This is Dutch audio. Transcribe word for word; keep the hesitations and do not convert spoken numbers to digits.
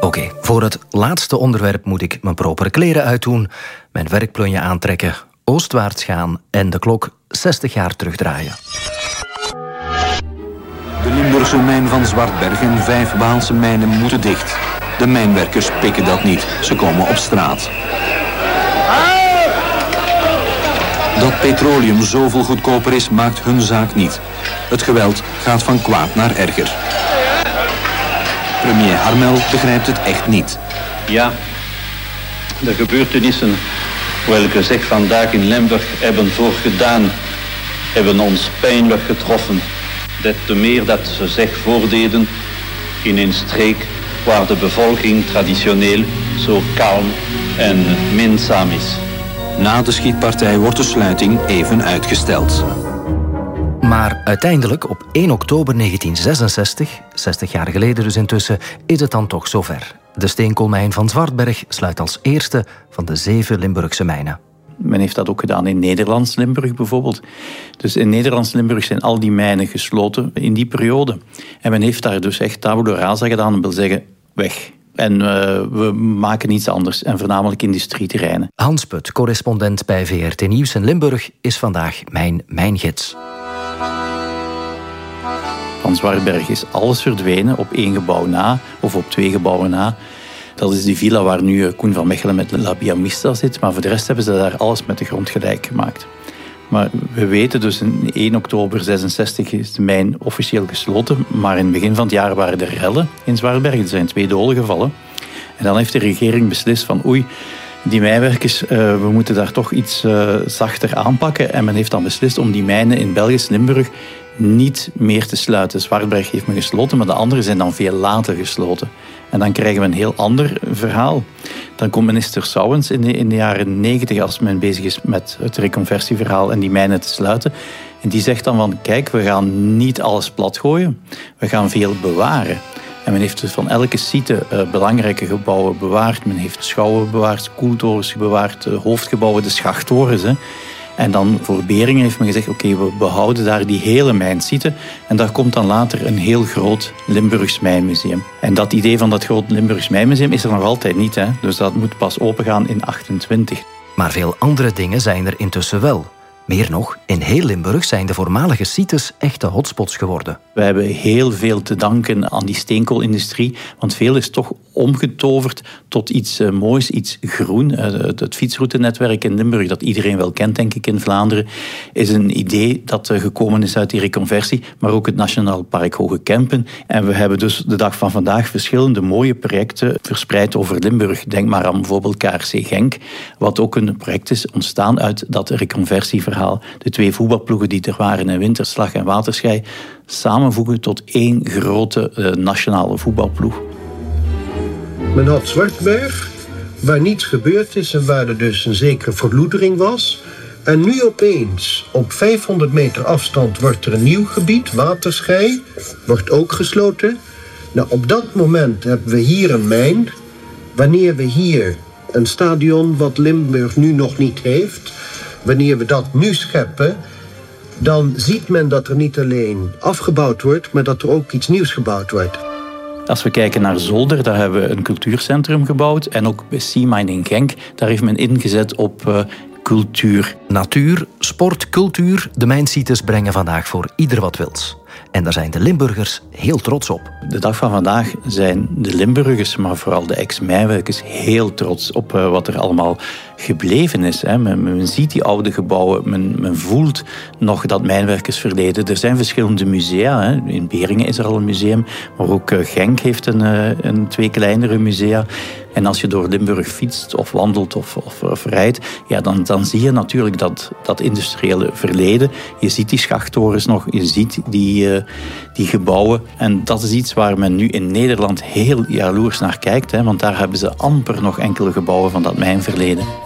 Oké, okay, voor het laatste onderwerp moet ik mijn propere kleren uitdoen, mijn werkplunje aantrekken, oostwaarts gaan en de klok zestig jaar terugdraaien. De Limburgse mijn van Zwartberg en vijf Waalse mijnen moeten dicht. De mijnwerkers pikken dat niet. Ze komen op straat. Dat petroleum zoveel goedkoper is, maakt hun zaak niet. Het geweld gaat van kwaad naar erger. Premier Harmel begrijpt het echt niet. Ja, de gebeurtenissen welke zich vandaag in Limburg hebben voorgedaan, hebben ons pijnlijk getroffen. Des te meer dat ze zich voordeden in een streek waar de bevolking traditioneel zo kalm en minzaam is. Na de schietpartij wordt de sluiting even uitgesteld. Maar uiteindelijk, op één oktober negentien zesenzestig, zestig jaar geleden dus intussen, is het dan toch zover. De steenkoolmijn van Zwartberg sluit als eerste van de zeven Limburgse mijnen. Men heeft dat ook gedaan in Nederlands Limburg bijvoorbeeld. Dus in Nederlands Limburg zijn al die mijnen gesloten in die periode. En men heeft daar dus echt tabula rasa gedaan, dat wil zeggen weg. En uh, we maken iets anders, en voornamelijk industrieterreinen. Hans Put, correspondent bij V R T Nieuws in Limburg, is vandaag mijn mijngids. Van Zwartberg is alles verdwenen op één gebouw na, of op twee gebouwen na. Dat is die villa waar nu Koen van Mechelen met La Biamista zit. Maar voor de rest hebben ze daar alles met de grond gelijk gemaakt. Maar we weten dus in één oktober zesenzestig is de mijn officieel gesloten. Maar in het begin van het jaar waren er rellen in Zwartberg. Er zijn twee doden gevallen. En dan heeft de regering beslist van oei, die mijnwerkers, uh, we moeten daar toch iets uh, zachter aanpakken. En men heeft dan beslist om die mijnen in Belgisch Limburg niet meer te sluiten. Zwartberg heeft men gesloten, maar de anderen zijn dan veel later gesloten. En dan krijgen we een heel ander verhaal. Dan komt minister Souwens in de, in de jaren negentig, als men bezig is met het reconversieverhaal en die mijnen te sluiten. En die zegt dan van, kijk, we gaan niet alles platgooien. We gaan veel bewaren. En men heeft dus van elke site uh, belangrijke gebouwen bewaard. Men heeft schouwen bewaard, koeltorens bewaard, uh, hoofdgebouwen, de schachttorens. Hè. En dan voor Beringen heeft men gezegd, oké, okay, we behouden daar die hele mijnsite. En daar komt dan later een heel groot Limburgs mijnmuseum. En dat idee van dat groot Limburgs mijnmuseum is er nog altijd niet. Hè? Dus dat moet pas opengaan in achtentwintig. Maar veel andere dingen zijn er intussen wel. Meer nog, in heel Limburg zijn de voormalige sites echte hotspots geworden. We hebben heel veel te danken aan die steenkoolindustrie, want veel is toch omgetoverd tot iets uh, moois, iets groen. Uh, het, het fietsroutenetwerk in Limburg, dat iedereen wel kent, denk ik, in Vlaanderen, is een idee dat uh, gekomen is uit die reconversie, maar ook het Nationaal Park Hoge Kempen. En we hebben dus de dag van vandaag verschillende mooie projecten verspreid over Limburg. Denk maar aan bijvoorbeeld K R C Genk, wat ook een project is ontstaan uit dat reconversieverhaal. De twee voetbalploegen die er waren in Winterslag en Waterschei samenvoegen tot één grote uh, nationale voetbalploeg. Men had Zwartberg, waar niets gebeurd is en waar er dus een zekere verloedering was. En nu opeens, op vijfhonderd meter afstand, wordt er een nieuw gebied, Waterschei, wordt ook gesloten. Nou, op dat moment hebben we hier een mijn. Wanneer we hier een stadion, wat Limburg nu nog niet heeft, wanneer we dat nu scheppen, dan ziet men dat er niet alleen afgebouwd wordt, maar dat er ook iets nieuws gebouwd wordt. Als we kijken naar Zolder, daar hebben we een cultuurcentrum gebouwd. En ook bij Seamine in Genk, daar heeft men ingezet op uh, cultuur. Natuur, sport, cultuur, de mijnsites brengen vandaag voor ieder wat wils. En daar zijn de Limburgers heel trots op. De dag van vandaag zijn de Limburgers, maar vooral de ex-mijnwerkers, heel trots op uh, wat er allemaal gebleven is. Hè. Men, men ziet die oude gebouwen, men, men voelt nog dat mijnwerkersverleden. Er zijn verschillende musea. Hè. In Beringen is er al een museum, maar ook uh, Genk heeft een, uh, een twee kleinere musea. En als je door Limburg fietst of wandelt of, of, of rijdt, ja, dan, dan zie je natuurlijk dat, dat industriële verleden. Je ziet die schachttorens nog, je ziet die, uh, die gebouwen. En dat is iets waar men nu in Nederland heel jaloers naar kijkt. Hè, want daar hebben ze amper nog enkele gebouwen van dat mijnverleden.